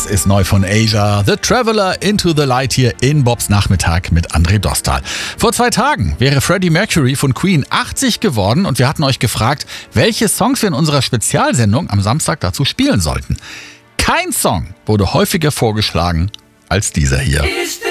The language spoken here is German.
Das ist neu von Asia. The Traveler into the Light hier in Bobs Nachmittag mit André Dostal. Vor 2 Tagen wäre Freddie Mercury von Queen 80 geworden und wir hatten euch gefragt, welche Songs wir in unserer Spezialsendung am Samstag dazu spielen sollten. Kein Song wurde häufiger vorgeschlagen als dieser hier.